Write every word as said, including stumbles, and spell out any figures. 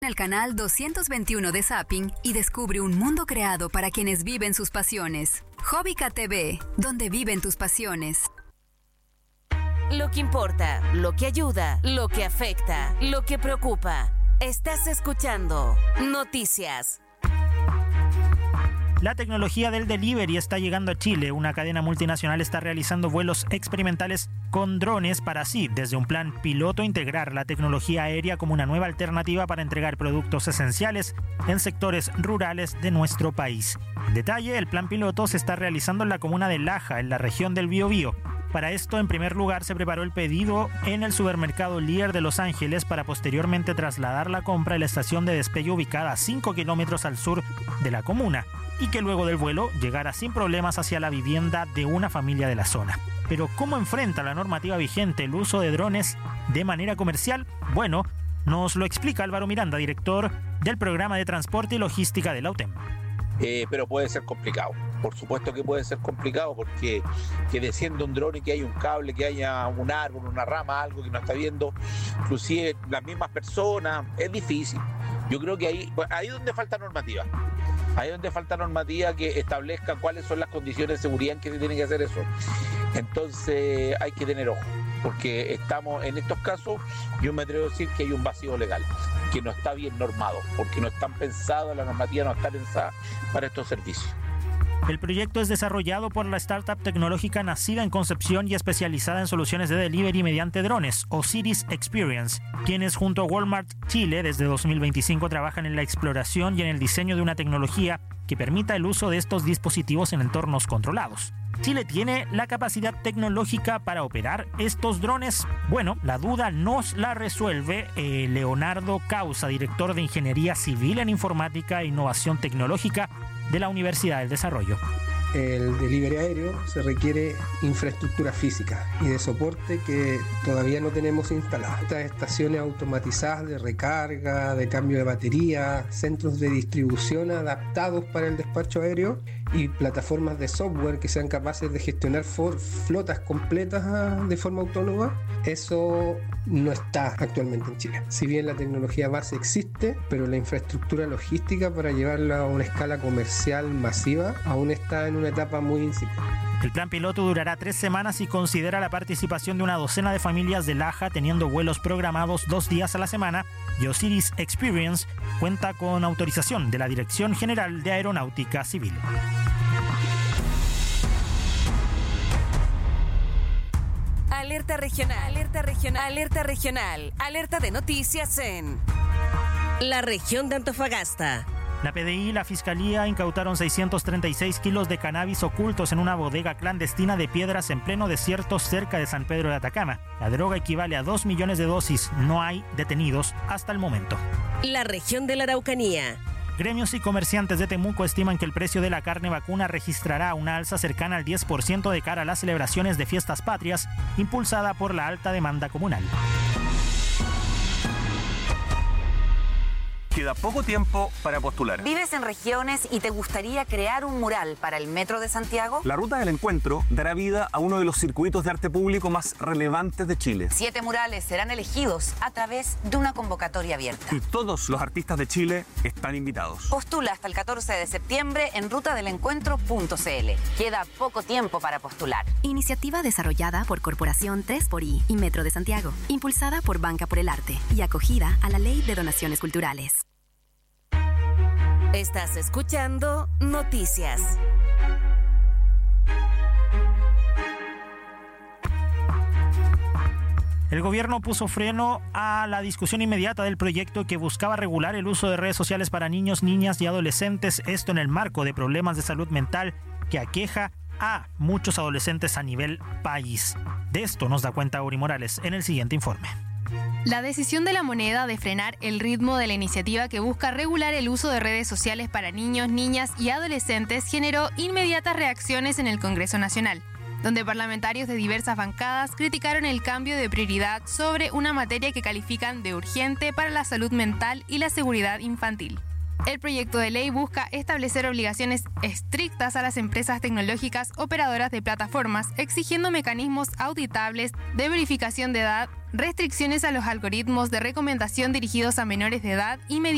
al canal doscientos veintiuno de Zapping y descubre un mundo creado para quienes viven sus pasiones. Hobbica T V, donde viven tus pasiones. Lo que importa, lo que ayuda, lo que afecta, lo que preocupa. Estás escuchando Noticias. La tecnología del delivery está llegando a Chile. Una cadena multinacional está realizando vuelos experimentales con drones para así, desde un plan piloto, integrar la tecnología aérea como una nueva alternativa para entregar productos esenciales en sectores rurales de nuestro país. En detalle, el plan piloto se está realizando en la comuna de Laja, en la región del Biobío. Para esto, en primer lugar, se preparó el pedido en el supermercado Líder de Los Ángeles para posteriormente trasladar la compra a la estación de despegue ubicada a cinco kilómetros al sur de la comuna y que luego del vuelo llegara sin problemas hacia la vivienda de una familia de la zona. Pero ¿cómo enfrenta la normativa vigente el uso de drones de manera comercial? Bueno, nos lo explica Álvaro Miranda, director del programa de transporte y logística de la U T E M. Eh, pero puede ser complicado, por supuesto que puede ser complicado porque que descienda un dron y que haya un cable, que haya un árbol, una rama, algo que no está viendo, inclusive las mismas personas, es difícil. Yo creo que ahí, ahí es donde falta normativa, ahí es donde falta normativa que establezca cuáles son las condiciones de seguridad en que se tiene que hacer eso. Entonces hay que tener ojo, porque estamos en estos casos, yo me atrevo a decir que hay un vacío legal, que no está bien normado, porque no están pensados, la normativa no está pensada para estos servicios. El proyecto es desarrollado por la startup tecnológica nacida en Concepción y especializada en soluciones de delivery mediante drones, Osiris Experience, quienes junto a Walmart Chile desde dos mil veinticinco trabajan en la exploración y en el diseño de una tecnología que permita el uso de estos dispositivos en entornos controlados. ¿Chile tiene la capacidad tecnológica para operar estos drones? Bueno, la duda nos la resuelve eh, Leonardo Causa, director de Ingeniería Civil en Informática e Innovación Tecnológica de la Universidad del Desarrollo. El delivery aéreo se requiere infraestructura física y de soporte que todavía no tenemos instalada. Estas estaciones automatizadas de recarga, de cambio de batería, centros de distribución adaptados para el despacho aéreo y plataformas de software que sean capaces de gestionar for- flotas completas de forma autónoma, eso no está actualmente en Chile. Si bien la tecnología base existe, pero la infraestructura logística para llevarla a una escala comercial masiva aún está en una etapa muy incipiente. El plan piloto durará tres semanas y considera la participación de una docena de familias de Laja, teniendo vuelos programados dos días a la semana, y Osiris Experience cuenta con autorización de la Dirección General de Aeronáutica Civil. Alerta regional, alerta regional, alerta regional, alerta de noticias en la región de Antofagasta. La P D I y la Fiscalía incautaron seiscientos treinta y seis kilos de cannabis ocultos en una bodega clandestina de Piedras en pleno desierto cerca de San Pedro de Atacama. La droga equivale a dos millones de dosis. No hay detenidos hasta el momento. La región de la Araucanía. Gremios y comerciantes de Temuco estiman que el precio de la carne vacuna registrará una alza cercana al diez por ciento de cara a las celebraciones de fiestas patrias, impulsada por la alta demanda comunal. Queda poco tiempo para postular. ¿Vives en regiones y te gustaría crear un mural para el Metro de Santiago? La Ruta del Encuentro dará vida a uno de los circuitos de arte público más relevantes de Chile. Siete murales serán elegidos a través de una convocatoria abierta. Y todos los artistas de Chile están invitados. Postula hasta el catorce de septiembre en ruta del encuentro punto c l. Queda poco tiempo para postular. Iniciativa desarrollada por Corporación tres por I y Metro de Santiago, impulsada por Banca por el Arte y acogida a la Ley de Donaciones Culturales. Estás escuchando Noticias. El gobierno puso freno a la discusión inmediata del proyecto que buscaba regular el uso de redes sociales para niños, niñas y adolescentes, esto en el marco de problemas de salud mental que aqueja a muchos adolescentes a nivel país. De esto nos da cuenta Uri Morales en el siguiente informe. La decisión de la moneda de frenar el ritmo de la iniciativa que busca regular el uso de redes sociales para niños, niñas y adolescentes generó inmediatas reacciones en el Congreso Nacional, donde parlamentarios de diversas bancadas criticaron el cambio de prioridad sobre una materia que califican de urgente para la salud mental y la seguridad infantil. El proyecto de ley busca establecer obligaciones estrictas a las empresas tecnológicas operadoras de plataformas, exigiendo mecanismos auditables de verificación de edad, restricciones a los algoritmos de recomendación dirigidos a menores de edad y medidas